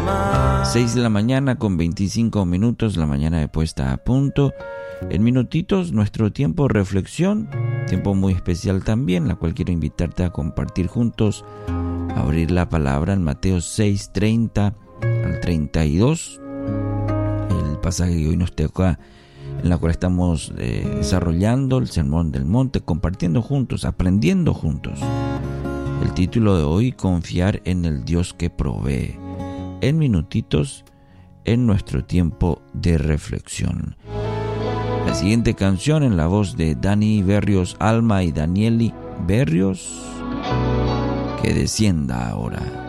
6 de la mañana con 25 minutos, la mañana de puesta a punto. En minutitos, nuestro tiempo de reflexión, tiempo muy especial también, la cual quiero invitarte a compartir juntos, a abrir la palabra en Mateo 6:30 al 32. El pasaje que hoy nos toca, en la cual estamos desarrollando el Sermón del Monte, compartiendo juntos, aprendiendo juntos. El título de hoy, confiar en el Dios que provee. En minutitos, en nuestro tiempo de reflexión. La siguiente canción en la voz de Dani Berrios, Alma y Danieli Berrios, que descienda ahora.